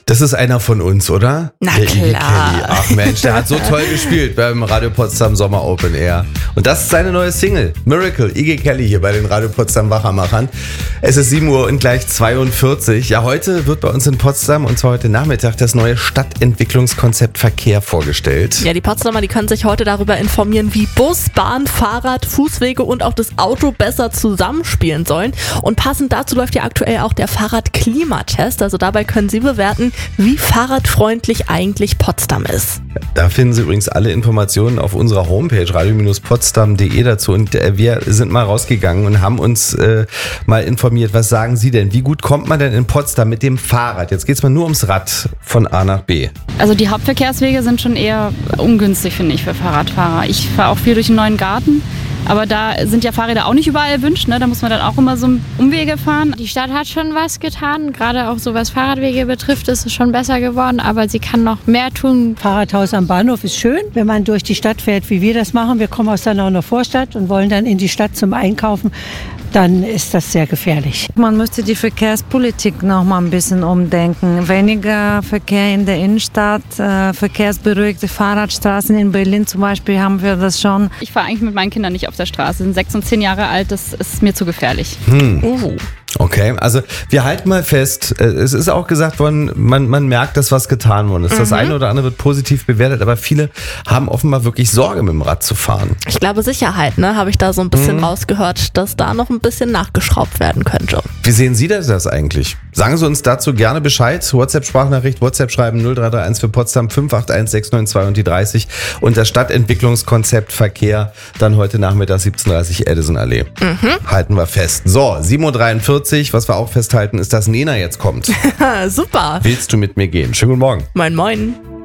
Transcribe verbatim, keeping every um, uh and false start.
Das ist einer von uns, oder? Na der Iggy klar. Kelly. Ach Mensch, der hat so toll gespielt beim Radio Potsdam Sommer Open Air. Und das ist seine neue Single, Miracle, Iggy Kelly hier bei den Radio Potsdam Wachermachern. Es ist sieben Uhr und gleich zweiundvierzig. Ja, heute wird bei uns in Potsdam, und zwar heute Nachmittag, das neue Stadtentwicklungskonzept Verkehr vorgestellt. Ja, die Potsdamer, die können sich heute darüber informieren, wie Bus, Bahn, Fahrrad, Fußwege und auch das Auto besser zusammenspielen sollen. Und passend dazu läuft ja aktuell auch der Fahrradklimatest. Also dabei können Sie bewerten, wie fahrradfreundlich eigentlich Potsdam ist. Da finden Sie übrigens alle Informationen auf unserer Homepage radio potsdam punkt de dazu. Und äh, wir sind mal rausgegangen und haben uns äh, mal informiert. Was sagen Sie denn? Wie gut kommt man denn in Potsdam mit dem Fahrrad? Jetzt geht es mal nur ums Rad von A nach B. Also die Hauptverkehrswege sind schon eher ungünstig, finde ich, für Fahrradfahrer. Ich fahre auch viel durch den neuen Garten. Aber da sind ja Fahrräder auch nicht überall erwünscht, ne? Da muss man dann auch immer so Umwege fahren. Die Stadt hat schon was getan, gerade auch so was Fahrradwege betrifft, ist es schon besser geworden, aber sie kann noch mehr tun. Fahrradhaus am Bahnhof ist schön, wenn man durch die Stadt fährt, wie wir das machen. Wir kommen aus der Nauener Vorstadt und wollen dann in die Stadt zum Einkaufen. Dann ist das sehr gefährlich. Man müsste die Verkehrspolitik noch mal ein bisschen umdenken. Weniger Verkehr in der Innenstadt, äh, verkehrsberuhigte Fahrradstraßen. In Berlin zum Beispiel haben wir das schon. Ich fahre eigentlich mit meinen Kindern nicht auf der Straße. Sie sind sechs und zehn Jahre alt, das ist mir zu gefährlich. Hm. Uh. Okay, also wir halten mal fest, es ist auch gesagt worden, man, man merkt, dass was getan worden ist. Mhm. Das eine oder andere wird positiv bewertet, aber viele haben offenbar wirklich Sorge, mit dem Rad zu fahren. Ich glaube, Sicherheit, ne, habe ich da so ein bisschen Mhm. rausgehört, dass da noch ein bisschen nachgeschraubt werden könnte. Wie sehen Sie das eigentlich? Sagen Sie uns dazu gerne Bescheid. WhatsApp-Sprachnachricht, WhatsApp schreiben null drei drei eins für Potsdam fünf acht eins sechs neun zwei und die dreißig und das Stadtentwicklungskonzept Verkehr dann heute Nachmittag siebzehn Uhr dreißig Edison-Allee. Mhm. Halten wir fest. So, sieben Uhr dreiundvierzig, was wir auch festhalten, ist, dass Nena jetzt kommt. Super. Willst du mit mir gehen? Schönen guten Morgen. Moin, moin.